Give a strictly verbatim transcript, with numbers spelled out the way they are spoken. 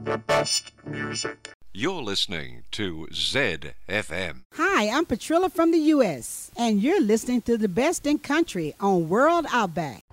the best music. You're listening to Z F M. Hi, I'm Patrilla from the U S, and you're listening to the best in country on World Outback.